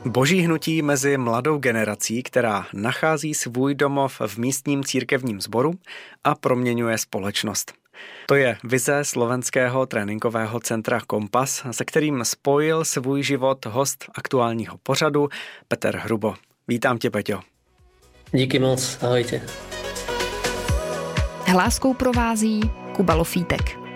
Boží hnutí mezi mladou generací, která nachází svůj domov v místním církevním sboru a proměňuje společnost. To je vize slovenského tréninkového centra Kompas, se kterým spojil svůj život host aktuálního pořadu Petr Hrubo. Vítám tě, Peťo. Díky moc, ahojte. Hláskou provází Kuba Lofítek.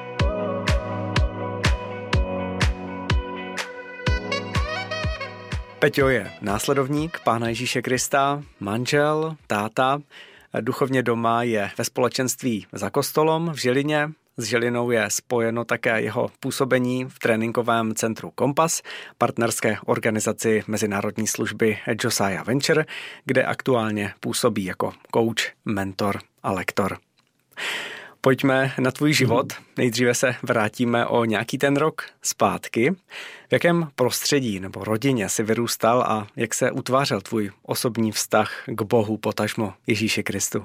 Peťo je následovník Pána Ježíše Krista, manžel, táta. Duchovně doma je ve společenství za kostolom v Žilině. S Žilinou je spojeno také jeho působení v tréninkovém centru Kompas, partnerské organizaci mezinárodní služby Josiah Venture, kde aktuálně působí jako coach, mentor a lektor. Pojďme na tvůj život. Nejdříve se vrátíme o nějaký ten rok zpátky. V jakém prostředí nebo rodině jsi vyrůstal a jak se utvářel tvůj osobní vztah k Bohu, potažmo Ježíši Kristu?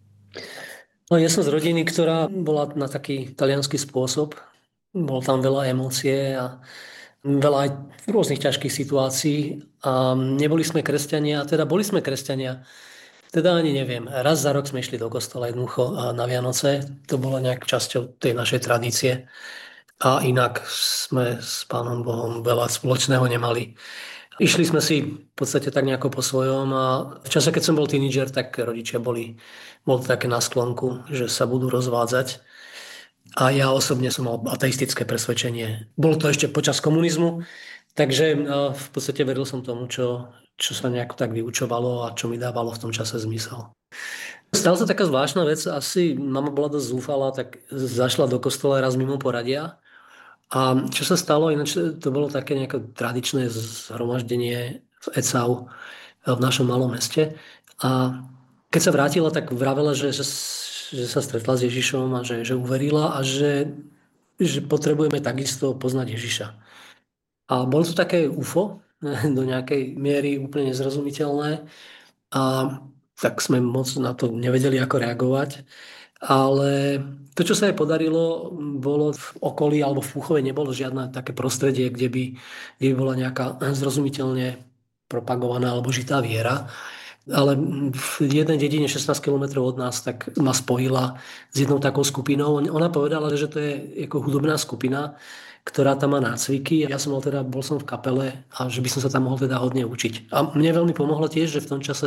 No, ja som z rodiny, ktorá bola na taký taliansky spôsob. Bolo tam veľa emócie a veľa aj rôznych ťažkých situácií. A neboli sme kresťania, teda boli sme kresťania. Teda ani neviem. Raz za rok sme išli do kostola jednoducho na Vianoce. To bola nejak časťou tej našej tradície. A inak sme s Pánom Bohom veľa spoločného nemali. Išli sme si v podstate tak nejako po svojom a v čase, keď som bol tínidžer, tak rodičia boli také na sklonku, že sa budú rozvádzať. A ja osobne som mal ateistické presvedčenie. Bolo to ešte počas komunizmu, takže v podstate veril som tomu, čo sa nejako tak vyučovalo a čo mi dávalo v tom čase zmysel. Stala sa taká zvláštna vec, asi mama bola dosť zúfalá, tak zašla do kostola raz mimo poradia. A čo sa stalo, ináč to bolo také nejaké tradičné zhromaždenie v Ecau v našom malom meste. A keď sa vrátila, tak vravela, že sa stretla s Ježišom a že uverila a že potrebujeme takisto poznať Ježiša. A bolo to také UFO, do nejakej miery úplne nezrozumiteľné. A tak sme moc na to nevedeli, ako reagovať. Ale to, čo sa jej podarilo, bolo v okolí alebo v Púchove nebolo žiadne také prostredie, kde by bola nejaká zrozumiteľne propagovaná alebo žitá viera. Ale v jednej dedine 16 km od nás tak ma spojila s jednou takou skupinou. Ona povedala, že to je ako hudobná skupina, ktorá tam má nácviky. Ja som bol som v kapele a že by som sa tam mohol teda hodne učiť. A mne veľmi pomohlo tiež, že v tom čase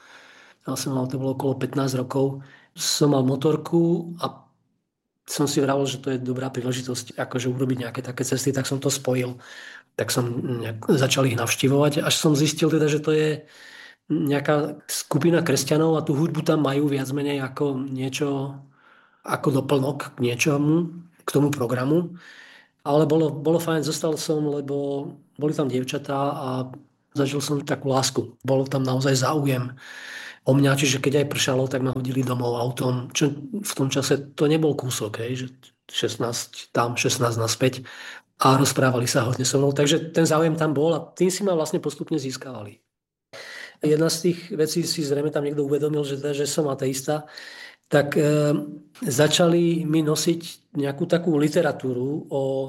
to bolo okolo 15 rokov, som mal motorku a som si vravil, že to je dobrá príležitosť akože urobiť nejaké také cesty, tak som to spojil. Tak som začal ich navštívovať, až som zistil teda, že to je nejaká skupina kresťanov a tú hudbu tam majú viac menej ako niečo, ako doplnok k niečomu, k tomu programu. Ale bolo fajn, zostal som, lebo boli tam dievčatá a zažil som takú lásku. Bolo tam naozaj záujem o mňa, čiže keď aj pršalo, tak ma hodili domov autom, čo v tom čase to nebol kúsok, že 16 tam, 16 naspäť a rozprávali sa hodne so mnou, takže ten záujem tam bol a tým si ma vlastne postupne získavali. Jedna z tých vecí si zrejme tam niekto uvedomil, že som ateista, tak začali mi nosiť nejakú takú literatúru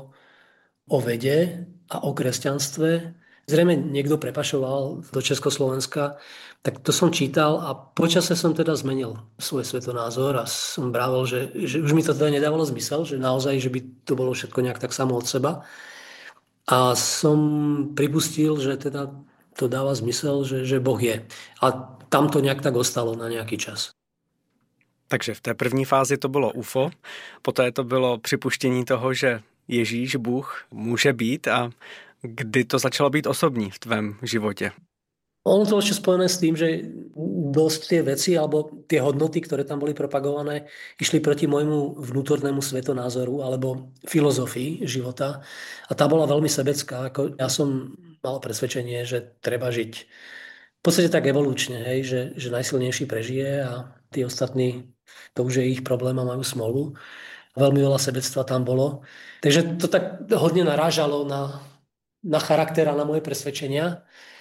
o vede a o kresťanstve. Zrejme niekto prepašoval do Československa, tak to som čítal a počase som teda zmenil svoj svetonázor a som brával, že už mi to teda nedávalo zmysel, že naozaj, že by to bolo všetko nejak tak samo od seba. A som pripustil, že teda to dáva zmysel, že Boh je. A tam to nejak tak ostalo na nejaký čas. Takže v té první fázi to bylo UFO, poté to bylo připuštění toho, že Ježíš, Bůh, může být a kdy to začalo být osobní v tvém životě? Ono to ešte spojené s tým, že dosť tie veci alebo tie hodnoty, ktoré tam boli propagované, išli proti môjmu vnútornému svetonázoru alebo filozofii života. A tá bola veľmi sebecká. Ja som mal presvedčenie, že treba žiť v podstate tak evolučne, že najsilnejší prežije a tí ostatní, to už je ich problém a majú smolu. Veľmi veľa sebectva tam bolo. Takže to tak hodne narážalo na charakter a na moje presvedčenia.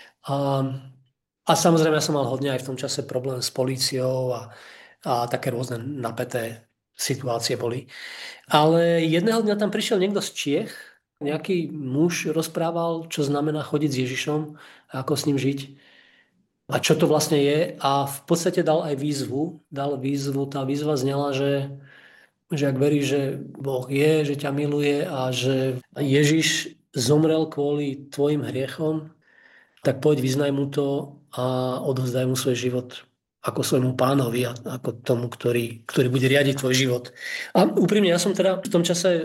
A samozrejme, ja som mal hodne aj v tom čase problém s políciou a také rôzne napäté situácie boli. Ale jedného dňa tam prišiel niekto z Čiech, nejaký muž rozprával, čo znamená chodiť s Ježišom a ako s ním žiť a čo to vlastne je. A v podstate dal aj výzvu. Tá výzva znela, že ak veríš, že Boh je, že ťa miluje a že Ježiš zomrel kvôli tvojim hriechom, tak poď, vyznaj mu to a odovzdaj mu svoj život ako svojmu pánovi a ako tomu, ktorý bude riadiť tvoj život. A úprimne, ja som teda v tom čase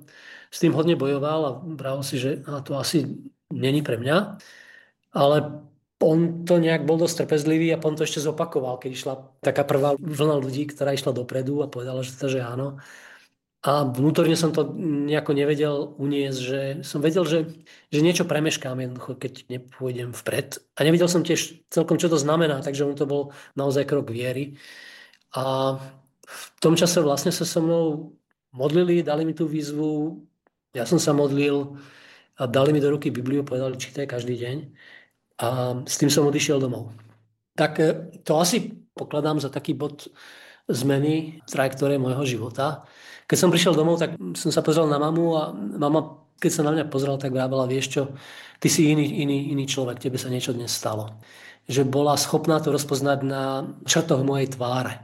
s tým hodne bojoval a bral si, že to asi není pre mňa, ale on to nejak bol dosť trpezlivý a on to ešte zopakoval, keď išla taká prvá vlna ľudí, ktorá išla dopredu a povedala, že áno. A vnútorne som to nejako nevedel uniesť, že som vedel, že niečo premeškám jednoducho, keď nepôjdem vpred. A nevedel som tiež celkom, čo to znamená, takže on to bol naozaj krok viery. A v tom čase vlastne sa so mnou modlili, dali mi tú výzvu, ja som sa modlil a dali mi do ruky Bibliu, povedali, čítaj každý deň. A s tým som odišiel domov. Tak to asi pokladám za taký bod zmeny trajektórie môjho života. Keď som prišiel domov, tak som sa pozrel na mamu a mama, keď sa na mňa pozrela, tak vravela, vieš čo, ty si iný človek, tebe sa niečo dnes stalo. Že bola schopná to rozpoznať na črtoch mojej tváre,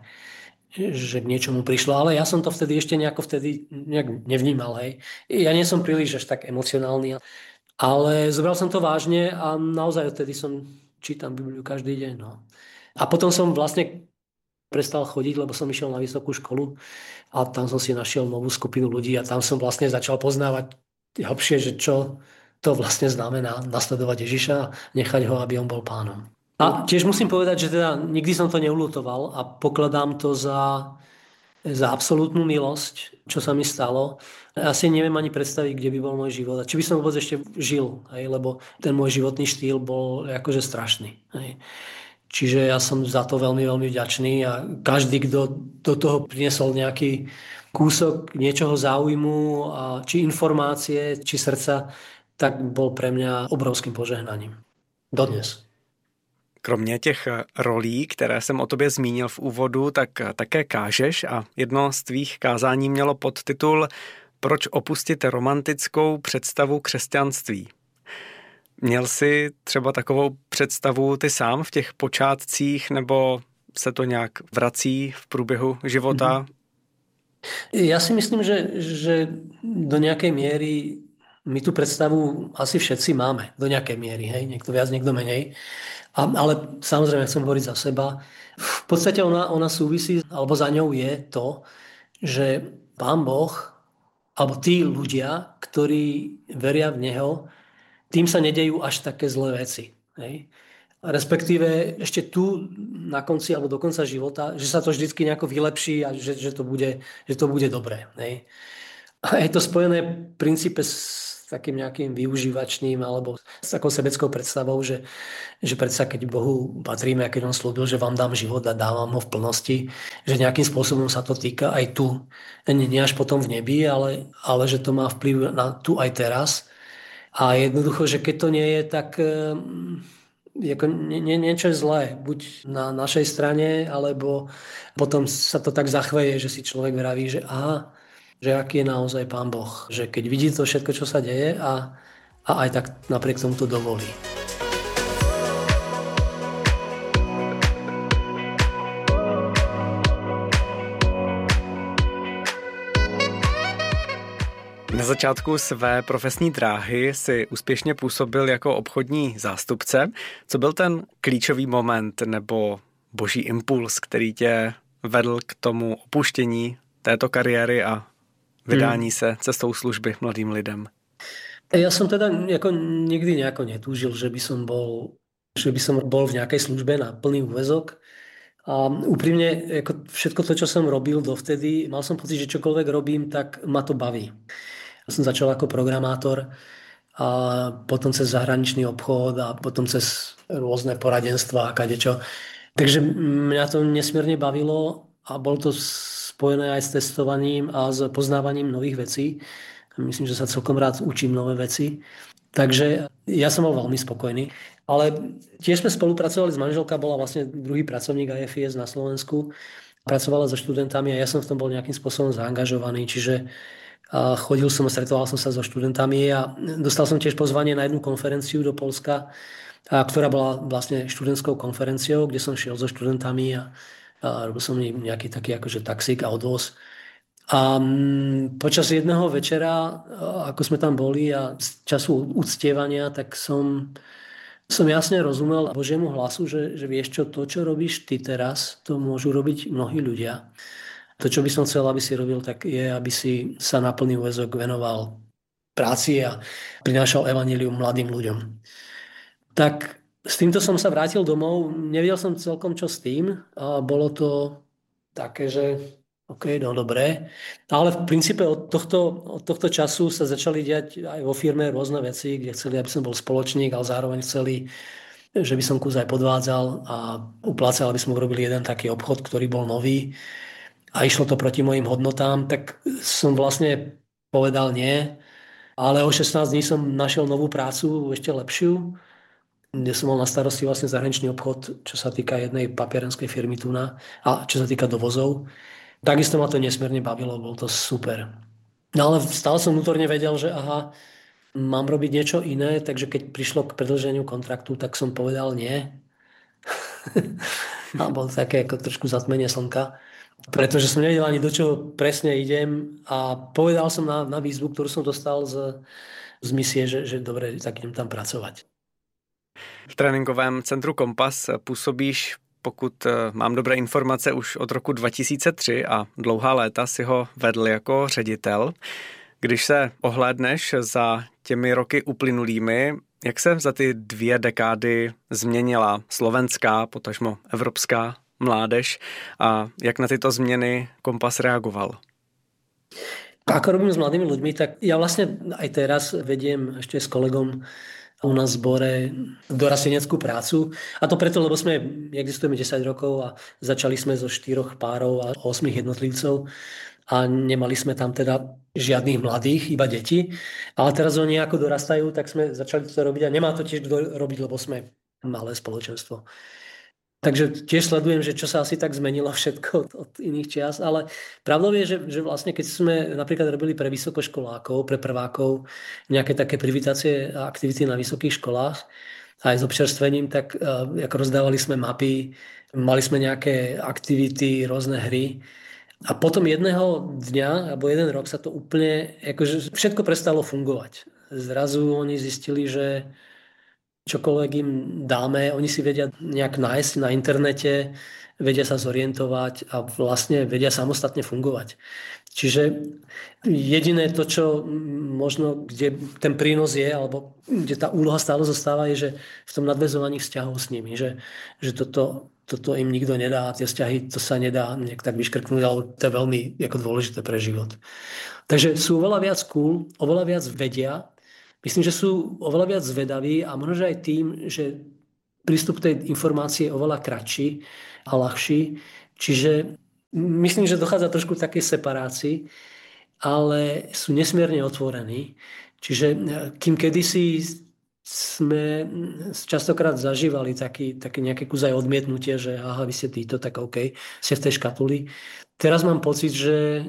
že k niečomu prišlo. Ale ja som to vtedy ešte nejak nevnímal. Hej. Ja nie som príliš až tak emocionálny, ale zobral som to vážne a naozaj odtedy čítam Bibliu každý deň. No. A potom som vlastne prestal chodiť, lebo som išiel na vysokú školu a tam som si našiel novú skupinu ľudí a tam som vlastne začal poznávať hlbšie, že čo to vlastne znamená nasledovať Ježiša a nechať ho, aby on bol pánom. A tiež musím povedať, že teda nikdy som to neulutoval a pokladám to za absolútnu milosť, čo sa mi stalo. Asi neviem ani predstaviť, kde by bol môj život a či by som vôbec ešte žil, hej, lebo ten môj životný štýl bol akože strašný. Hej. Čiže ja som za to veľmi, veľmi vďačný a každý, kto do toho priniesol nejaký kúsok niečoho záujmu, či informácie, či srdca, tak bol pre mňa obrovským požehnaním. Dodnes. Kromě těch rolí, které jsem o tobě zmínil v úvodu, tak také kážeš a jedno z tvých kázání mělo podtitul Proč opustit romantickou představu křesťanství? Měl jsi třeba takovou představu ty sám v těch počátcích, nebo se to nějak vrací v průběhu života? Ja si myslím, že do nejakej miery my tú predstavu asi všetci máme. Do nejakej miery, hej? Niekto viac, niekto menej. Ale samozrejme, chcem hovoriť za seba. V podstate ona súvisí, alebo za ňou je to, že Pán Boh, alebo tí ľudia, ktorí veria v Neho, tým sa nedejú až také zlé veci. Hej? Respektíve ešte tu na konci alebo do konca života, že sa to vždycky nejako vylepší a že to bude dobré. Hej? A je to spojené v princípe s takým nejakým využívačným alebo s takou sebeckou predstavou, že predsa keď Bohu patríme a keď on slúbil, že vám dám život a dávam ho v plnosti, že nejakým spôsobom sa to týka aj tu. Nie až potom v nebi, ale že to má vplyv na tu aj teraz. A jednoducho, že keď to nie je, tak niečo je zlé. Buď na našej strane, alebo potom sa to tak zachveje, že si človek vraví, že že aký je naozaj Pán Boh. Že keď vidí to všetko, čo sa deje a aj tak napriek tomu to dovolí. Na začátku své profesní dráhy si úspěšně působil jako obchodní zástupce. Co byl ten klíčový moment nebo boží impuls, který tě vedl k tomu opuštění této kariéry a vydání se cestou služby mladým lidem? Ja som teda nikdy netúžil, že by som bol v nejakej službe na plný úväzok. A úprimne, všetko to, čo som robil dovtedy, mal som pocit, že čokoľvek robím, tak ma to baví. Ja som začal ako programátor a potom cez zahraničný obchod a potom cez rôzne poradenstva a kadečo. Takže mňa to nesmierne bavilo a bolo to spojené aj s testovaním a s poznávaním nových vecí. Myslím, že sa celkom rád učím nové veci. Takže ja som bol veľmi spokojný. Ale tiež sme spolupracovali s manželkou, bola vlastne druhý pracovník IFIS na Slovensku. Pracovala so študentami a ja som v tom bol nejakým spôsobom zaangažovaný. Čiže A chodil som a stretoval som sa so študentami a dostal som tiež pozvanie na jednu konferenciu do Poľska, ktorá bola vlastne študentskou konferenciou, kde som šiel so študentami a robil som nejaký taký akože taxík a odvoz. A počas jedného večera, ako sme tam boli a z času uctievania, tak som jasne rozumel Božiemu hlasu, že vieš čo, to, čo robíš ty teraz, to môžu robiť mnohí ľudia. To, čo by som chcel, aby si robil, tak je, aby si sa na plný úväzok venoval práci a prinášal evanjelium mladým ľuďom. Tak s týmto som sa vrátil domov, nevedel som celkom čo s tým a bolo to také, že OK, no dobré. Ale v princípe od tohto času sa začali diať aj vo firme rôzne veci, kde chceli, aby som bol spoločník, ale zároveň chceli, že by som kus aj podvádzal a uplácal, aby sme urobili jeden taký obchod, ktorý bol nový a išlo to proti mojim hodnotám, tak som vlastne povedal nie. Ale o 16 dní som našiel novú prácu, ešte lepšiu, kde som mal na starosti vlastne zahraničný obchod, čo sa týka jednej papierenskej firmy tu a čo sa týka dovozov. Takisto ma to nesmierne bavilo, bol to super. No ale stále som vnútorne vedel, že mám robiť niečo iné, takže keď prišlo k predĺženiu kontraktu, tak som povedal nie. A bol také ako trošku zatmenie slnka, pretože som nevedel ani do čoho presne idem a povedal som na výzvu, ktorú som dostal z misie, že dobre, tak idem tam pracovať. V tréninkovém centru Kompas působíš, pokud mám dobré informace, už od roku 2003 a dlouhá léta si ho vedl jako ředitel. Když se ohlédneš za těmi roky uplynulými, jak se za ty 2 dekády změnila slovenská, potažmo evropská mládež a jak na tyto změny Kompas reagoval? Ako robím s mladými ľuďmi, tak ja vlastne aj teraz vediem ešte s kolegom u nás v zbore dorasteneckú prácu. A to preto, lebo existujeme 10 rokov a začali sme zo 4 párov a 8 jednotlivcov a nemali sme tam teda žiadnych mladých, iba deti. Ale teraz oni ako dorastajú, tak sme začali to robiť a nemá to tiež kto robiť, lebo sme malé spoločenstvo. Takže tiež sledujem, že čo sa asi tak zmenilo všetko od iných čias, ale pravdou je, že vlastne keď sme napríklad robili pre vysokoškolákov, pre prvákov nejaké také privítacie a aktivity na vysokých školách aj s občerstvením, tak ako rozdávali sme mapy, mali sme nejaké aktivity, rôzne hry a potom jedného dňa alebo jeden rok sa to úplne, akože všetko prestalo fungovať. Zrazu oni zistili, že čokoľvek im dáme, oni si vedia nejak nájsť na internete, vedia sa zorientovať a vlastne vedia samostatne fungovať. Čiže jediné to, čo možno, kde ten prínos je, alebo kde tá úloha stále zostáva, je, že v tom nadväzovaní vzťahov s nimi, že toto im nikto nedá, tie vzťahy, to sa nedá nejak tak vyškrknúť, ale to je veľmi ako dôležité pre život. Takže sú oveľa viac cool, oveľa viac vedia. Myslím, že sú oveľa viac zvedaví a možno aj tým, že prístup k tej informácii je oveľa kratší a ľahší. Čiže myslím, že dochádza trošku k takej separácii, ale sú nesmierne otvorení. Čiže kým kedysi sme častokrát zažívali také nejaké kus aj odmietnutie, že aha, vy ste títo, tak OK, ste v tej škatuli. Teraz mám pocit, že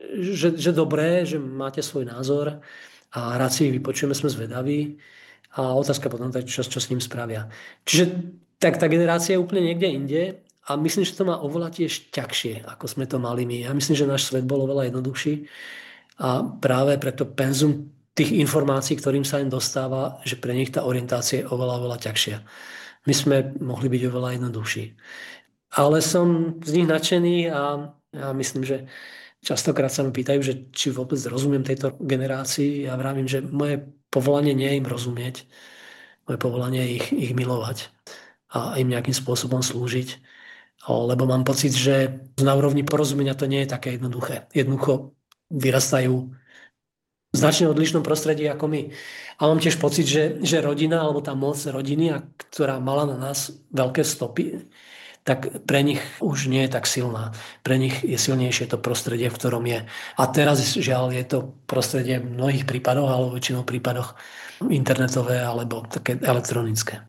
dobré, že máte svoj názor, a rád si ich vypočujeme, sme zvedaví a otázka potom, čo s ním spravia. Čiže tak tá generácia je úplne niekde inde a myslím, že to má oveľa tiež ťažšie, ako sme to mali my. Ja myslím, že náš svet bol oveľa jednoduchší a práve preto penzum tých informácií, ktorým sa im dostáva, že pre nich tá orientácia je oveľa ťažšia. My sme mohli byť oveľa jednoduchší. Ale som z nich nadšený a ja myslím, že častokrát sa mi pýtajú, že či vôbec rozumiem tejto generácii. Ja vravím, že moje povolanie nie je im rozumieť. Moje povolanie je ich milovať a im nejakým spôsobom slúžiť. Lebo mám pocit, že na úrovni porozumenia to nie je také jednoduché. Jednoducho vyrastajú v značne odlišnom prostredí ako my. A mám tiež pocit, že rodina, alebo tá moc rodiny, ktorá mala na nás veľké stopy, tak pre nich už nie je tak silná. Pre nich je silnejšie to prostredie, v ktorom je. A teraz žiaľ je to prostredie v mnohých prípadoch, alebo väčšinou prípadoch internetové alebo také elektronické.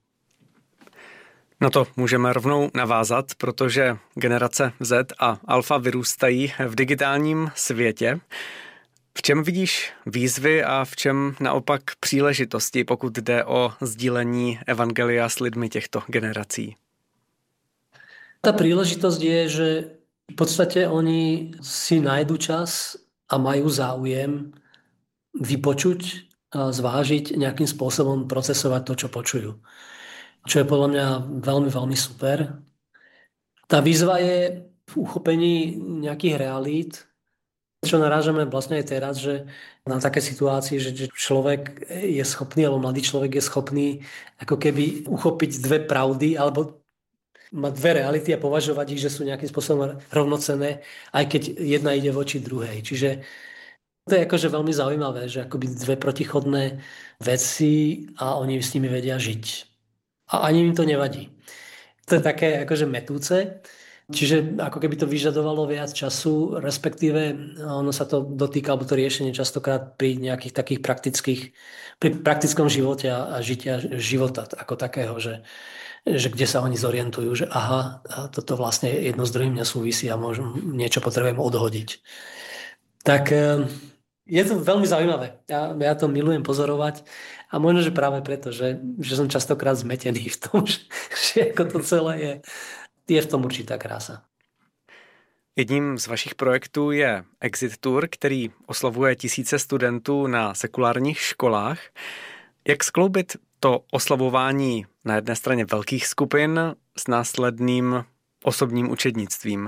Na to můžeme rovnou navázat, protože generace Z a Alfa vyrůstají v digitálním světě. V čem vidíš výzvy a v čem naopak příležitosti, pokud jde o sdílení evangelia s lidmi těchto generací? Tá príležitosť je, že v podstate oni si nájdu čas a majú záujem vypočuť, a zvážiť, nejakým spôsobom procesovať to, čo počujú. Čo je podľa mňa veľmi, veľmi super. Tá výzva je v uchopení nejakých realít, čo narážame vlastne aj teraz, že na také situácii, že človek je schopný, alebo mladý človek je schopný ako keby uchopiť dve pravdy, alebo mať dve reality a považovať ich, že sú nejakým spôsobom rovnocenné, aj keď jedna ide voči druhej. Čiže to je akože veľmi zaujímavé, že akoby dve protichodné veci a oni s nimi vedia žiť. A ani im to nevadí. To je také akože metúce. Čiže ako keby to vyžadovalo viac času, respektíve ono sa to dotýka, alebo to riešenie častokrát pri nejakých takých pri praktickom živote a žitia života ako takého, že kde sa oni zorientujú, že aha, toto vlastne jedno s druhým nesúvisí a možno niečo potrebujem odhodiť. Tak je to veľmi zaujímavé. Ja to milujem pozorovať a možno, že práve preto, že som častokrát zmetený v tom, že ako to celé je v tom určitá krása. Jedním z vašich projektů je Exit Tour, který oslavuje tisíce studentů na sekulárních školách. Jak skloubit to oslavování na jedné straně velkých skupin s následným osobním učednictvím?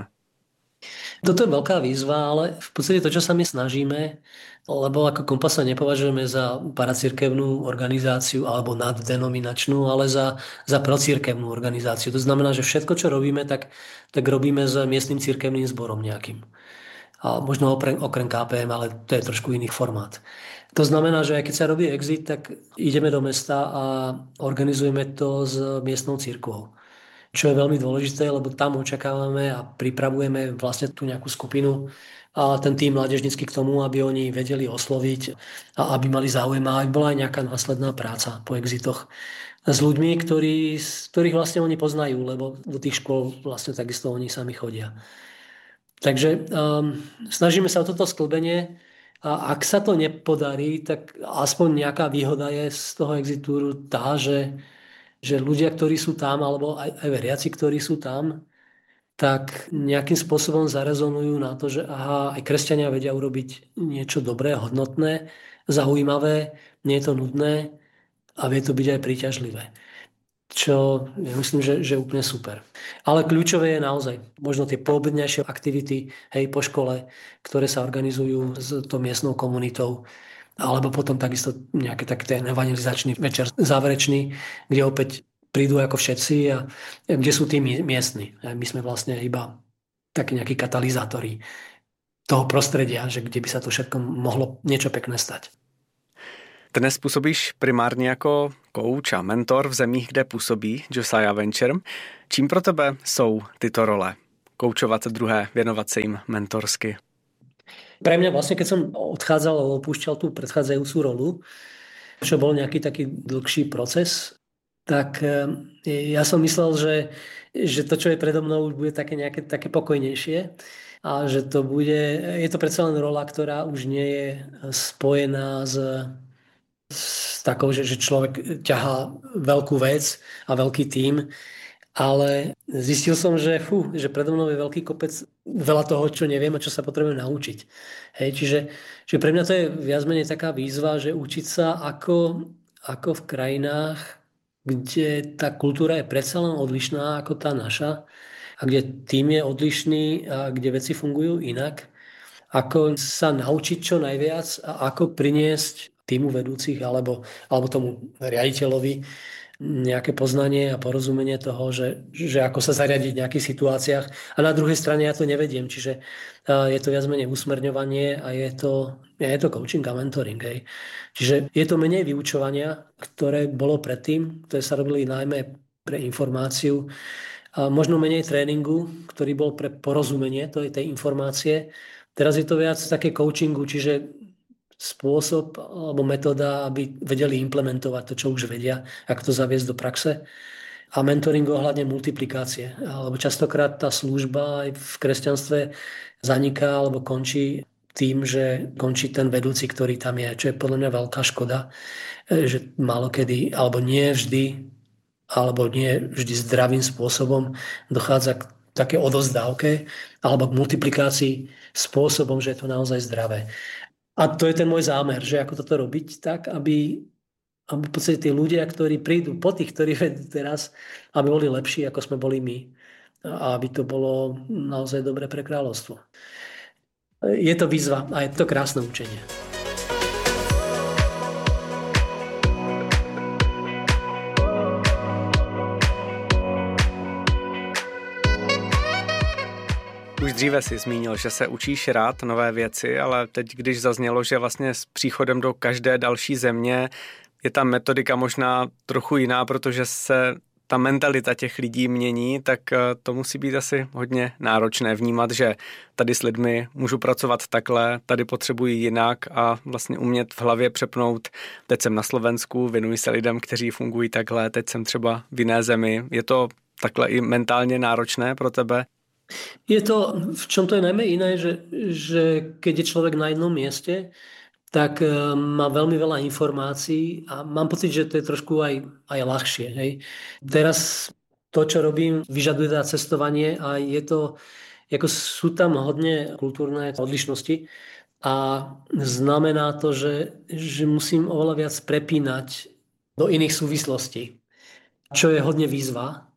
Toto je veľká výzva, ale v podstate to, čo sa my snažíme, lebo ako Kompas sa nepovažujeme za paracirkevnú organizáciu alebo naddenominačnú, ale za procirkevnú organizáciu. To znamená, že všetko, čo robíme, tak robíme s miestnym cirkevným zborom nejakým. A možno okrem KPM, ale to je trošku iný formát. To znamená, že keď sa robí exit, tak ideme do mesta a organizujeme to s miestnou cirkvou. Čo je veľmi dôležité, lebo tam očakávame a pripravujeme vlastne tú nejakú skupinu a ten tým mládežnícky k tomu, aby oni vedeli osloviť a aby mali záujem a aby bola aj nejaká následná práca po exitoch s ľuďmi, ktorých vlastne oni poznajú, lebo do tých škôl vlastne takisto oni sami chodia. Takže snažíme sa o toto sklbenie a ak sa to nepodarí, tak aspoň nejaká výhoda je z toho exitúru tá, že ľudia, ktorí sú tam, alebo aj veriaci, ktorí sú tam, tak nejakým spôsobom zarezonujú na to, že aha, aj kresťania vedia urobiť niečo dobré, hodnotné, zaujímavé, nie je to nudné a vie to byť aj príťažlivé. Čo ja myslím, že je úplne super. Ale kľúčové je naozaj možno tie poobednejšie aktivity, hej, po škole, ktoré sa organizujú s tou miestnou komunitou, alebo potom takisto nejaký taký ten evangelizačný večer záverečný, kde opäť prídu ako všetci a kde sú tí miestni. My sme vlastne iba takí nejakí katalizátori toho prostredia, že kde by sa to všetko mohlo niečo pekné stať. Dnes působíš primárně jako coach a mentor v zemích, kde působí Josiah Venture. Čím pro tebe jsou tyto role? Koučovat druhé, věnovat se jim mentorsky? Pre mňa vlastne, keď som odchádzal a opúšťal tú predchádzajúcu rolu, čo bol nejaký taký dlhší proces, tak ja som myslel, že to, čo je predo mnou, už bude také pokojnejšie a že to bude, je to predsa len rola, ktorá už nie je spojená s takou, že človek ťahá veľkú vec a veľký tím, ale zistil som, že predo mnou je veľký kopec veľa toho, čo neviem a čo sa potrebujem naučiť. Hej, čiže pre mňa to je viac menej taká výzva, že učiť sa ako v krajinách, kde tá kultúra je predsa len odlišná ako tá naša a kde tým je odlišný a kde veci fungujú inak. Ako sa naučiť čo najviac a ako priniesť týmu vedúcich alebo tomu riaditeľovi nejaké poznanie a porozumenie toho, že ako sa zariadiť v nejakých situáciách. A na druhej strane ja to nevediem, čiže je to viac menej usmerňovanie a je to coaching a mentoring. Hej. Čiže je to menej vyučovania, ktoré bolo predtým, ktoré sa robili najmä pre informáciu. A možno menej tréningu, ktorý bol pre porozumenie tej informácie. Teraz je to viac také coachingu, čiže spôsob alebo metóda, aby vedeli implementovať to, čo už vedia, ako to zaviesť do praxe. A mentoring ohľadne multiplikácie. Lebo častokrát tá služba aj v kresťanstve zaniká alebo končí tým, že končí ten vedúci, ktorý tam je, čo je podľa mňa veľká škoda, že málokedy, alebo nie vždy zdravým spôsobom dochádza k také odozdávke alebo k multiplikácii spôsobom, že je to naozaj zdravé. A to je ten môj zámer, že ako toto robiť tak, aby v podstate tí ľudia, ktorí prídu po tých, ktorí vedú teraz, aby boli lepší, ako sme boli my. A aby to bolo naozaj dobré pre kráľovstvo. Je to výzva a je to krásne učenie. Už dříve si zmínil, že se učíš rád nové věci, ale teď, když zaznělo, že vlastně s příchodem do každé další země je ta metodika možná trochu jiná, protože se ta mentalita těch lidí mění, tak to musí být asi hodně náročné vnímat, že tady s lidmi můžu pracovat takhle, tady potřebuji jinak a vlastně umět v hlavě přepnout, teď jsem na Slovensku, věnuji se lidem, kteří fungují takhle, teď jsem třeba v jiné zemi. Je to takhle i mentálně náročné pro tebe? Je to, v čom to je najmä iné, že keď je človek na jednom mieste, tak má veľmi veľa informácií a mám pocit, že to je trošku aj ľahšie. Hej. Teraz to, čo robím, vyžaduje teda cestovanie a je to, ako sú tam hodne kultúrne odlišnosti a znamená to, že musím oveľa viac prepínať do iných súvislostí, čo je hodne výzva.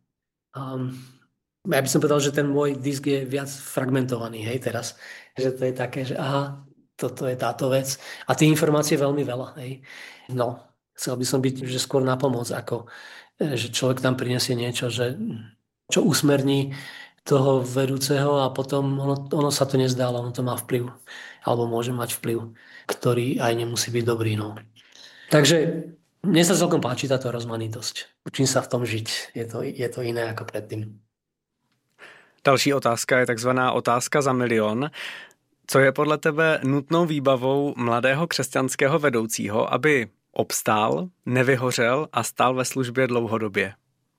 Ja by som povedal, že ten môj disk je viac fragmentovaný, hej, teraz. Že to je také, že aha, toto je táto vec. A tých informácií je veľmi veľa, hej. No, chcel by som byť že skôr na pomoc, ako že človek tam prinesie niečo, čo usmerní toho vedúceho a potom ono sa to nezdá, ale ono to má vplyv. Alebo môže mať vplyv, ktorý aj nemusí byť dobrý, no. Takže mne sa celkom páči táto rozmanitosť. Učím sa v tom žiť. Je to iné ako predtým. Další otázka je takzvaná otázka za milion. Co je podle tebe nutnou výbavou mladého křesťanského vedoucího, aby obstál, nevyhořel a stál ve službě dlouhodobě?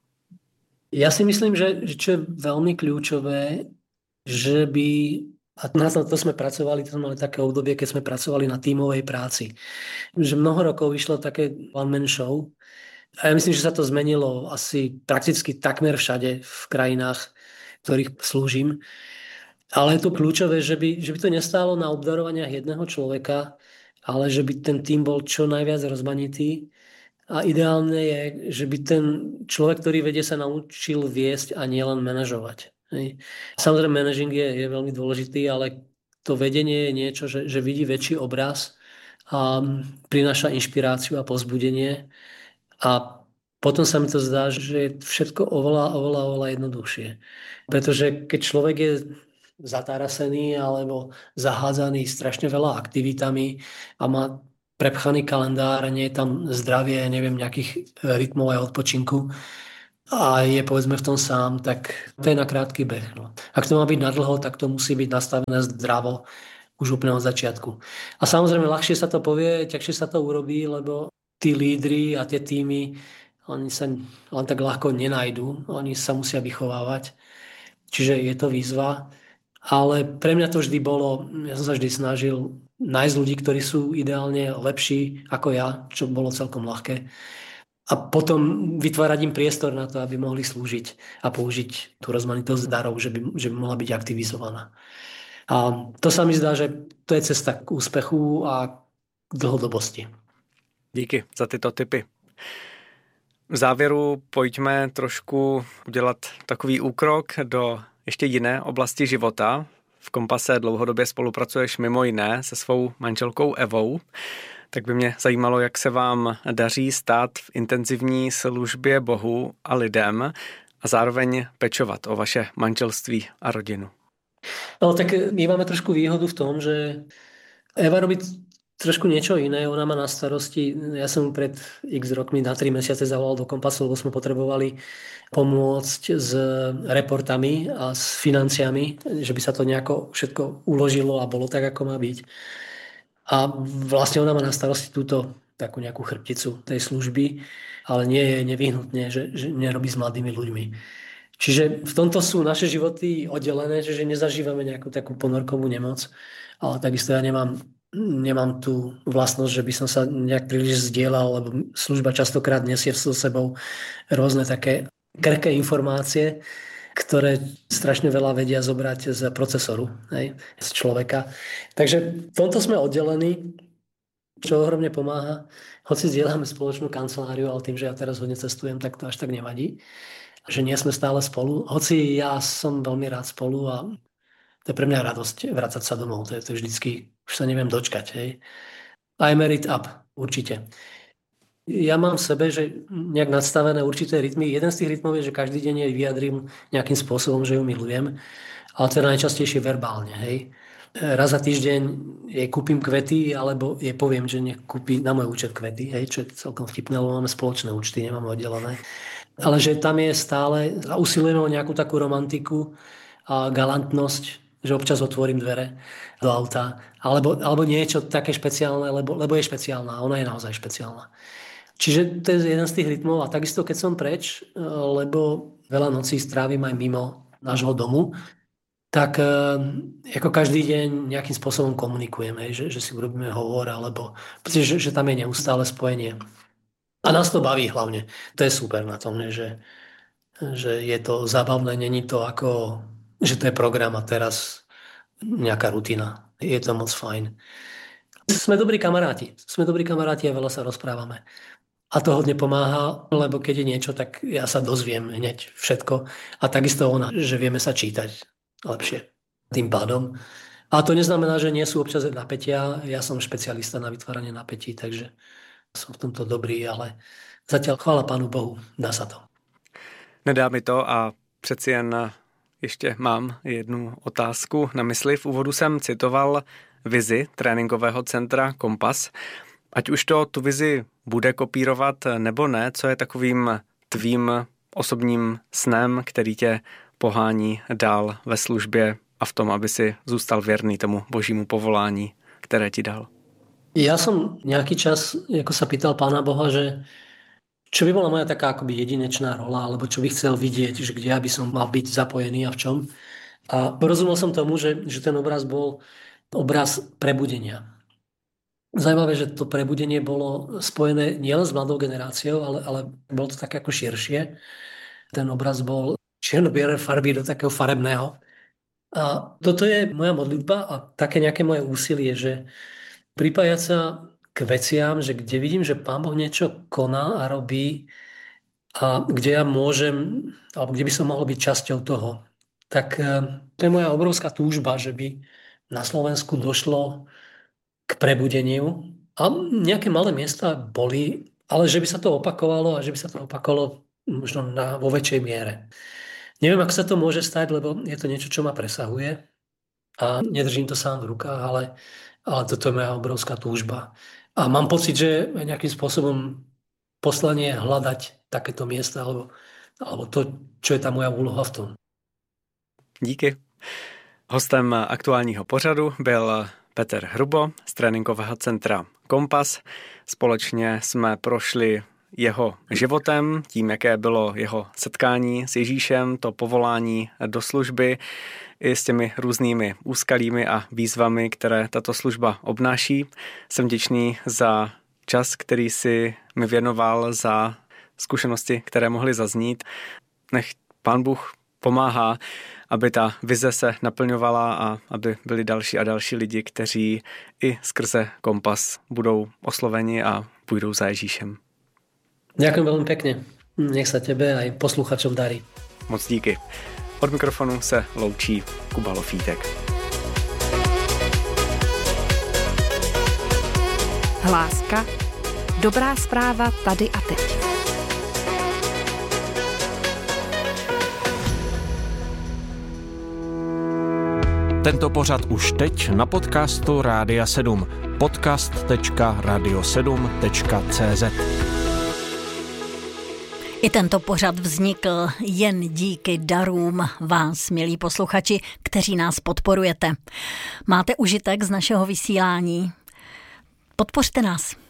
Ja si myslím, že čo je veľmi kľúčové, že by, a na to sme pracovali, to sme mali také obdobie, keď sme pracovali na tímovej práci, že mnoho rokov vyšlo také one-man show a ja myslím, že sa to zmenilo asi prakticky takmer všade v krajinách, ktorých slúžim. Ale je to kľúčové, že by to nestálo na obdarovaniach jedného človeka, ale že by ten tím bol čo najviac rozmanitý. A ideálne je, že by ten človek, ktorý vedie, sa naučil viesť a nielen manažovať. Samozrejme, managing je veľmi dôležitý, ale to vedenie je niečo, že vidí väčší obraz a prináša inšpiráciu a povzbudenie. A potom sa mi to zdá, že je všetko oveľa jednoduchšie. Pretože keď človek je zatárasený alebo zahádzaný strašne veľa aktivitami a má prepchaný kalendár a nie je tam zdravie, neviem, nejakých rytmov aj odpočinku a je povedzme v tom sám, tak to je na krátky beh. No. Ak to má byť na dlho, tak to musí byť nastavené zdravo už úplne od začiatku. A samozrejme, ľahšie sa to povie, ťažšie sa to urobí, lebo tí lídri a tie týmy oni sa len tak ľahko nenajdú, oni sa musia vychovávať. Čiže je to výzva. Ale pre mňa to vždy bolo, ja som sa vždy snažil nájsť ľudí, ktorí sú ideálne lepší ako ja, čo bolo celkom ľahké. A potom vytvárať im priestor na to, aby mohli slúžiť a použiť tú rozmanitosť darov, že by mohla byť aktivizovaná. A to sa mi zdá, že to je cesta k úspechu a k dlhodobosti. Díky za tyto tipy. V závěru pojďme trošku udělat takový úkrok do ještě jiné oblasti života. V Kompase dlouhodobě spolupracuješ mimo jiné se svou manželkou Evou. Tak by mě zajímalo, jak se vám daří stát v intenzivní službě Bohu a lidem a zároveň pečovat o vaše manželství a rodinu. No tak my máme trošku výhodu v tom, že Eva robí trošku niečo iné. Ona má na starosti, ja som pred x rokmi na 3 mesiace zavolal do Kompasu, lebo sme potrebovali pomôcť s reportami a s financiami, že by sa to nejako všetko uložilo a bolo tak, ako má byť. A vlastne ona má na starosti túto takú nejakú chrbticu tej služby, ale nie je nevyhnutne, že nerobí s mladými ľuďmi. Čiže v tomto sú naše životy oddelené, že nezažívame nejakú takú ponorkovú nemoc, ale takisto ja nemám tú vlastnosť, že by som sa nejak príliš zdieľal, lebo služba častokrát nesie so sebou rôzne také krehké informácie, ktoré strašne veľa vedia zobrať z procesoru, z človeka. Takže v tomto sme oddelení, čo ohromne pomáha. Hoci zdieľame spoločnú kanceláriu, ale tým, že ja teraz hodne cestujem, tak to až tak nevadí. Že nie sme stále spolu. Hoci ja som veľmi rád spolu a to je pre mňa radosť vrácať sa domov. To je vždycky, už sa neviem dočkať. Hej. I merit up, určite. Ja mám v sebe, že nejak nadstavené určité rytmy. Jeden z tých rytmov je, že každý deň jej vyjadrím nejakým spôsobom, že ju milujem. Ale to je najčastejšie verbálne. Hej. Raz za týždeň jej kúpim kvety, alebo jej poviem, že nech kúpi na môj účet kvety. Hej, čo je celkom vtipné, lebo máme spoločné účty, nemáme oddelené. Ale že tam je stále, usilujeme o nejakú takú romantiku a galantnosť, že občas otvorím dvere do auta, alebo niečo také špeciálne, lebo je špeciálna a ona je naozaj špeciálna. Čiže to je jeden z tých rytmov a takisto keď som preč, lebo veľa nocí strávim aj mimo nášho domu, tak ako každý deň nejakým spôsobom komunikujeme, že si urobíme hovor, alebo že tam je neustále spojenie. A nás to baví hlavne. To je super na tom, že je to zábavné, není to ako že to je program a teraz nejaká rutina. Je to moc fajn. Sme dobrí kamaráti a veľa sa rozprávame. A to hodne pomáha, lebo keď je niečo, tak ja sa dozviem hneď všetko. A takisto ona, že vieme sa čítať lepšie tým pádom. A to neznamená, že nie sú občas napätia. Ja som špecialista na vytváranie napätí, takže som v tomto dobrý, ale zatiaľ chvála Pánu Bohu, dá sa to. Nedá mi to a přeci jen ještě mám jednu otázku na mysli. V úvodu jsem citoval vizi tréninkového centra Kompas. Ať už to tu vizi bude kopírovat nebo ne, co je takovým tvým osobním snem, který tě pohání dál ve službě a v tom, aby si zůstal věrný tomu božímu povolání, které ti dal? Ja som nejaký čas ako sa pýtal Pána Boha, že čo by bola moja taká akoby jedinečná rola, alebo čo by chcel vidieť, že kde ja by som mal byť zapojený a v čom. A porozumel som tomu, že ten obraz bol obraz prebudenia. Zajímavé, že to prebudenie bolo spojené nielen s mladou generáciou, ale bolo to tak ako širšie. Ten obraz bol čierno-biele farby do takého farebného. A toto je moja modlitba a také nejaké moje úsilie, že pripájať sa k veciam, že kde vidím, že Pán Boh niečo koná a robí a kde ja môžem, alebo kde by som mohol byť časťou toho. Tak to je moja obrovská túžba, že by na Slovensku došlo k prebudeniu. A nejaké malé miesta boli, ale že by sa to opakovalo a že by sa to opakovalo možno vo väčšej miere. Neviem, ako sa to môže stať, lebo je to niečo, čo ma presahuje a nedržím to sám v rukách, ale toto je moja obrovská túžba. A mám pocit, že nejakým spôsobom poslanie hľadať takéto miesta alebo to, čo je tá moja úloha v tom. Díky. Hostem aktuálního pořadu byl Petr Hrubo z tréninkového centra Kompas. Společně jsme prošli jeho životem, tím, jaké bylo jeho setkání s Ježíšem, to povolání do služby, i s těmi různými úskalími a výzvami, které tato služba obnáší. Jsem vděčný za čas, který si mi věnoval, za zkušenosti, které mohly zaznít. Nech Pán Bůh pomáhá, aby ta vize se naplňovala a aby byli další a další lidi, kteří i skrze Kompas budou osloveni a půjdou za Ježíšem. Ďakujem veľmi pekne. Nech sa tebe aj posluchačom darí. Moc díky. Od mikrofonu se loučí Kuba Lofítek. Hláska. Dobrá zpráva tady a teď. Tento pořad už teď na podcastu Rádia 7. podcast.radio7.cz. I tento pořad vznikl jen díky darům vás, milí posluchači, kteří nás podporujete. Máte užitek z našeho vysílání? Podpořte nás.